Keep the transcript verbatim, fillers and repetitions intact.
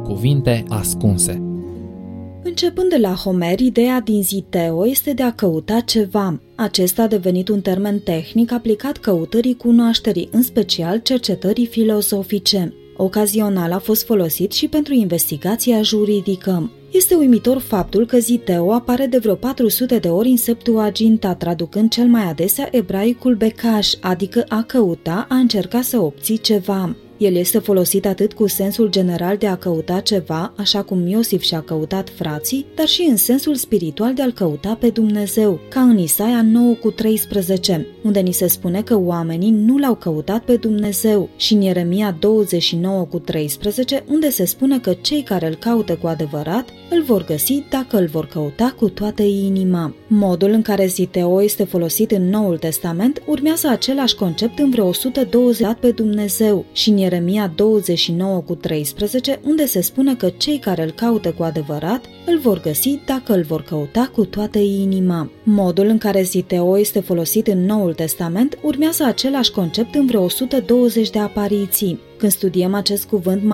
Cuvinte ascunse. Începând de la Homer, ideea din Ziteo este de a căuta ceva. Acesta a devenit un termen tehnic aplicat căutării cunoașterii, în special cercetării filozofice. Ocazional a fost folosit și pentru investigația juridică. Este uimitor faptul că Ziteo apare de vreo patru sute de ori în Septuaginta, traducând cel mai adesea ebraicul becaș, adică a căuta, a încerca să obții ceva. El este folosit atât cu sensul general de a căuta ceva, așa cum Iosif și-a căutat frații, dar și în sensul spiritual de a-L căuta pe Dumnezeu, ca în Isaia nouă cu treisprezece, unde ni se spune că oamenii nu L-au căutat pe Dumnezeu, și în Ieremia douăzeci și nouă cu treisprezece, unde se spune că cei care Îl caută cu adevărat îl vor găsi dacă Îl vor căuta cu toată inima. Modul în care Ziteo este folosit în Noul Testament urmează același concept în vreo o sută douăzeci pe Dumnezeu și în Ieremia douăzeci și nouă cu treisprezece, unde se spune că cei care Îl caută cu adevărat îl vor găsi dacă Îl vor căuta cu toată inima. Modul în care Ziteo este folosit în Noul Testament urmează același concept în vreo o sută douăzeci de apariții. Când studiem acest cuvânt